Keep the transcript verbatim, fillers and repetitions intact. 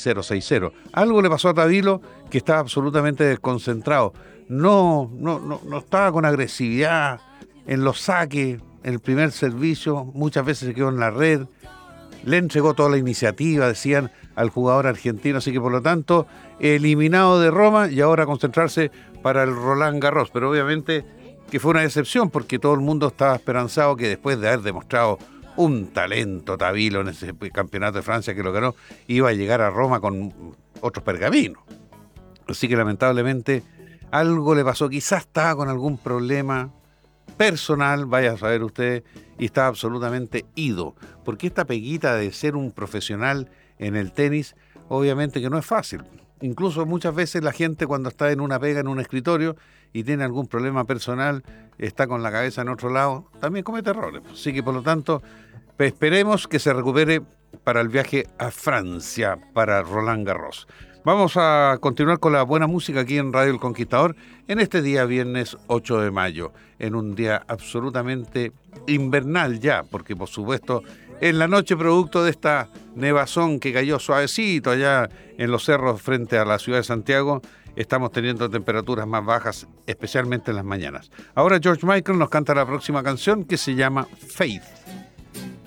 cero seis cero. Algo le pasó a Tabilo que estaba absolutamente desconcentrado. No, no, no, no estaba con agresividad en los saques, en el primer servicio, muchas veces se quedó en la red. Le entregó toda la iniciativa, decían, al jugador argentino, así que por lo tanto, eliminado de Roma y ahora concentrarse para el Roland Garros. Pero obviamente que fue una decepción porque todo el mundo estaba esperanzado que después de haber demostrado un talento Tabilo en ese campeonato de Francia que lo ganó, iba a llegar a Roma con otros pergaminos. Así que lamentablemente algo le pasó, quizás estaba con algún problema personal, vaya a saber usted, y estaba absolutamente ido, porque esta peguita de ser un profesional en el tenis, obviamente que no es fácil. Incluso muchas veces la gente cuando está en una pega en un escritorio y tiene algún problema personal, está con la cabeza en otro lado, también comete errores. Así que por lo tanto, esperemos que se recupere para el viaje a Francia, para Roland Garros. Vamos a continuar con la buena música aquí en Radio El Conquistador en este día viernes ocho de mayo, en un día absolutamente invernal ya, porque por supuesto en la noche, producto de esta nevazón que cayó suavecito allá en los cerros frente a la ciudad de Santiago, estamos teniendo temperaturas más bajas, especialmente en las mañanas. Ahora George Michael nos canta la próxima canción que se llama Faith.